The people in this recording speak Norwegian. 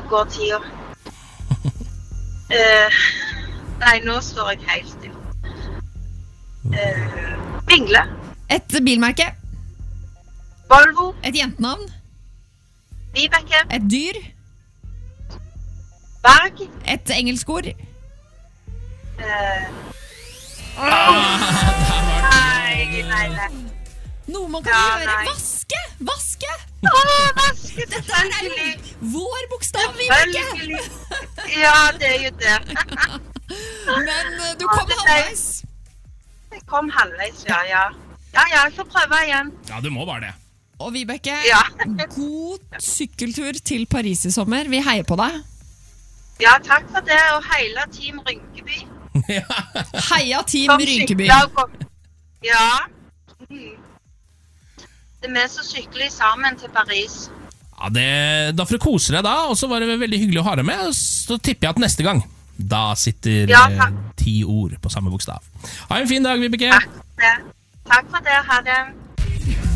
går tida. Nei, nå står jeg helt stille. Bingle. Et bilmerke. Volvo. Et jentenavn. Vibeke. Et dyr. Berg. Et engelskord. Nei. Noe man kan gjøre. Nei. Vaske! Vaske, Dette er jo selvfølgelig. vår bokstav, Vibeke. Selvfølgelig. Ja, det er jo det. Men du kom halvveis. Jeg kom halvveis, ja. Ja, jeg får prøve igjen. Ja, du må bare det. Og Vibeke, Ja. god sykkeltur til Paris i sommer. Vi heier på deg. Ja, takk for det, og hele Team Rynkeby. Heia Team Som Rynkeby. sykler og går- Ja. Det er vi som sykler sammen til Paris. Ja, da får du kose deg da, og så var det veldig hyggelig å ha deg med. Så tipper jeg at neste gang, da sitter Ja, takk. 10 ord på samme bokstav. Ha en fin dag, Vibeke. Takk for det. Ha det.